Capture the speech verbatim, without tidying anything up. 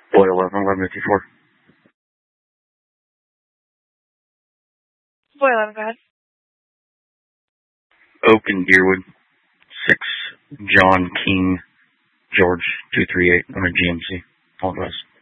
Boy eleven, eleven fifty-four. Boy eleven, go ahead. Oak and Deerwood. six, John King, George, two three eight. I'm a G M C. All the rest.